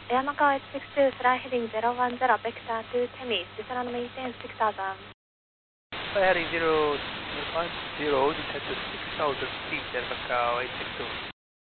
Air Macau 862, fly heading 010, vector to Temis, descend and maintain 6000. Fly heading 010, descend to 6000 feet, Air Macau 862.